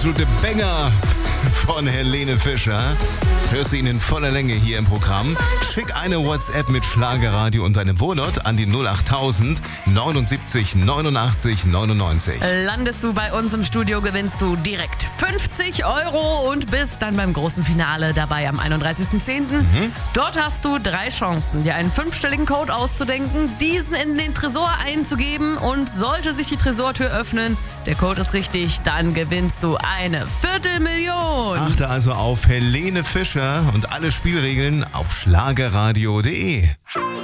absolute Banger von Helene Fischer. Hörst du ihn in voller Länge hier im Programm? Schick eine WhatsApp mit Schlagerradio und deinem Wohnort an die 08000 79 89 99. Landest du bei uns im Studio, gewinnst du direkt 50 € und bist dann beim großen Finale dabei am 31.10. Dort hast du 3 Chancen, dir einen 5-stelligen Code auszudenken, diesen in den Tresor einzugeben und sollte sich die Tresortür öffnen, der Code ist richtig, dann gewinnst du eine Viertelmillion. Achte also auf Helene Fischer und alle Spielregeln auf schlagerradio.de.